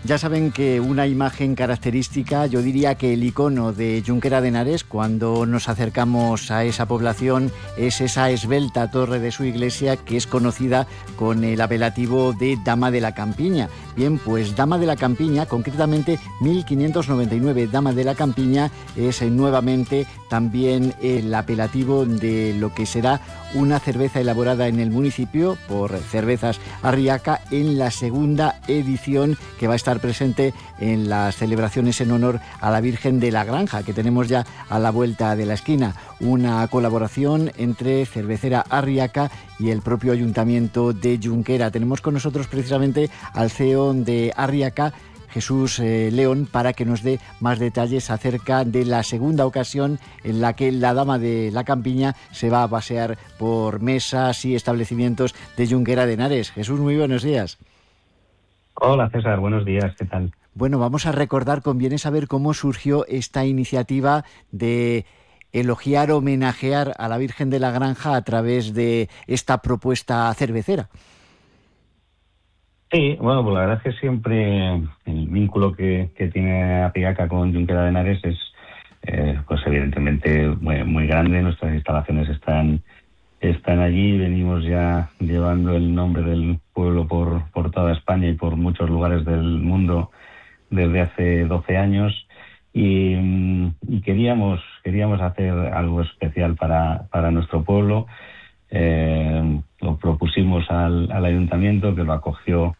Ya saben que una imagen característica, yo diría que el icono de Junquera de Henares, cuando nos acercamos a esa población, es esa esbelta torre de su iglesia que es conocida con el apelativo de Dama de la Campiña. Bien, pues Dama de la Campiña, concretamente 1599, Dama de la Campiña, es nuevamente también el apelativo de lo que será una cerveza elaborada en el municipio por Cervezas Arriaca en la segunda edición, que va a estar presente en las celebraciones en honor a la Virgen de la Granja, que tenemos ya a la vuelta de la esquina. Una colaboración entre Cervecera Arriaca y el propio Ayuntamiento de Junquera. Tenemos con nosotros precisamente al CEO de Arriaca, Jesús León, para que nos dé más detalles acerca de la segunda ocasión en la que la Dama de la Campiña se va a pasear por mesas y establecimientos de Junquera de Henares. Jesús, muy buenos días. Hola César, buenos días, ¿qué tal? Bueno, vamos a recordar, conviene saber cómo surgió esta iniciativa de elogiar, homenajear a la Virgen de la Granja a través de esta propuesta cervecera. Sí, bueno, pues la verdad es que siempre el vínculo que tiene Arriaca con Junquera de Henares es, pues evidentemente muy grande. Nuestras instalaciones están allí. Venimos ya llevando el nombre del pueblo por toda España y por muchos lugares del mundo desde hace 12 años. Y queríamos hacer algo especial para nuestro pueblo. Lo propusimos al ayuntamiento, que lo acogió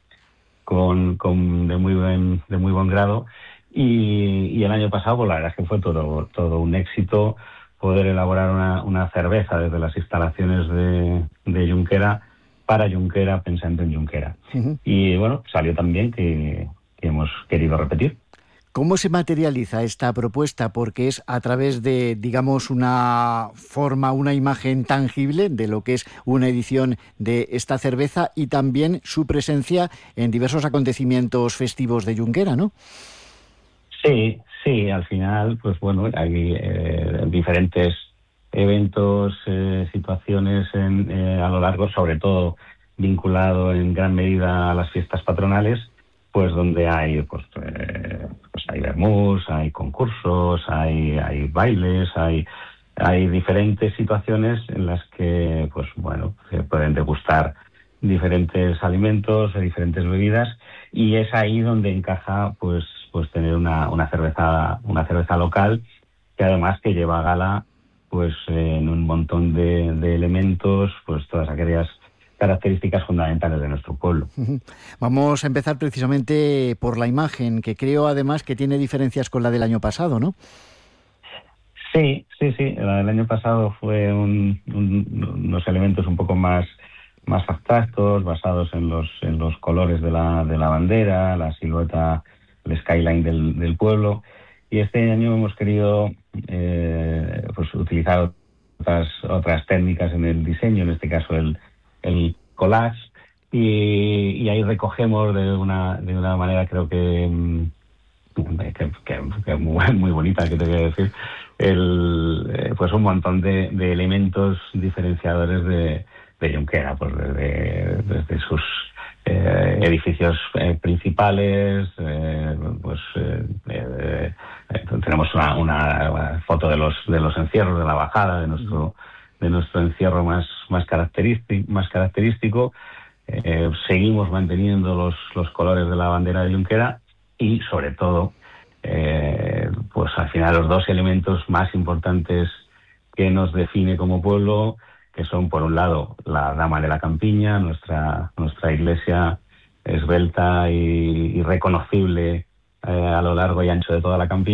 de muy buen grado, y el año pasado pues la verdad es que fue todo un éxito poder elaborar una cerveza desde las instalaciones de Junquera para Junquera, pensando en Junquera. Uh-huh. Y bueno, salió también que hemos querido repetir. ¿Cómo se materializa esta propuesta? Porque es a través de, digamos, una forma, una imagen tangible de lo que es una edición de esta cerveza y también su presencia en diversos acontecimientos festivos de Junquera, ¿no? Sí, al final, pues bueno, hay diferentes eventos, situaciones a lo largo, sobre todo vinculado en gran medida a las fiestas patronales, pues donde hay pues hay vermús, hay concursos, hay bailes, hay diferentes situaciones en las que pues bueno, se pueden degustar diferentes alimentos, diferentes bebidas, y es ahí donde encaja pues tener una cerveza local, que además que lleva a gala pues en un montón de elementos, pues todas aquellas características fundamentales de nuestro pueblo. Vamos a empezar precisamente por la imagen, que creo además que tiene diferencias con la del año pasado, ¿no? Sí. La del año pasado fue unos elementos un poco más abstractos, basados en los colores de la bandera, la silueta, el skyline del pueblo. Y este año hemos querido pues utilizar otras técnicas en el diseño, en este caso el collage, y ahí recogemos de una manera, creo que muy bonita, que te voy a decir, pues un montón de elementos diferenciadores de Junquera, pues desde sus edificios principales, tenemos una foto de los encierros, de la bajada, de nuestro encierro más característico. Seguimos manteniendo los colores de la bandera de Junquera y, sobre todo, pues al final los dos elementos más importantes que nos define como pueblo, que son, por un lado, la Dama de la Campiña, nuestra iglesia esbelta y reconocible a lo largo y ancho de toda la campiña,